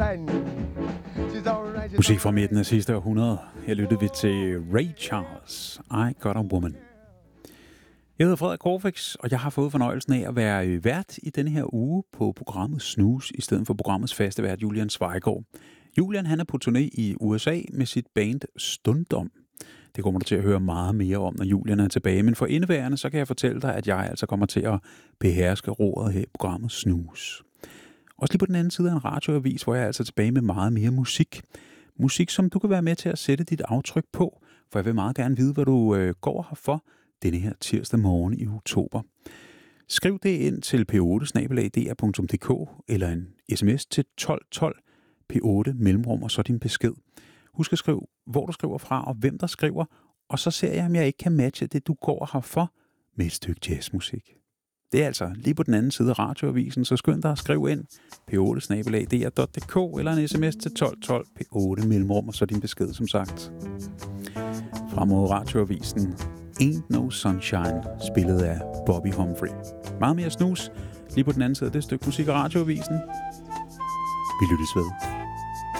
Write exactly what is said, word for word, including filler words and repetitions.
Musik fra midten af sidste århundrede. Her lyttede vi til Ray Charles, I Got a Woman. Jeg hedder Frederik Corfix, og jeg har fået fornøjelsen af at være vært i denne her uge på programmet Snooze, i stedet for programmets faste vært Julian Zweigård. Julian han er på turné i U S A med sit band Stundom. Det kommer du til at høre meget mere om, når Julian er tilbage. Men for indeværende, så kan jeg fortælle dig, at jeg altså kommer til at beherske roret her i programmet Snooze. Også lige på den anden side af en radioavis, hvor jeg er altså tilbage med meget mere musik. Musik, som du kan være med til at sætte dit aftryk på, for jeg vil meget gerne vide, hvad du øh, går her for denne her tirsdag morgen i oktober. Skriv det ind til p otte snabel-a d r punktum d k eller en sms til tolv tolv p otte mellemrum og så din besked. Husk at skrive, hvor du skriver fra og hvem der skriver, og så ser jeg, om jeg ikke kan matche det, du går her for med et stykke jazzmusik. Det er altså lige på den anden side af radioavisen, så skynd dig at skrive ind p otte snabel-a d r punktum d k eller en sms til tolv tolv p otte mellemrum og så din besked, som sagt. Frem mod radioavisen Ain't No Sunshine, spillet af Bobby Humphrey. Meget mere snus lige på den anden side af det stykke musik af radioavisen. Vi lyttes ved.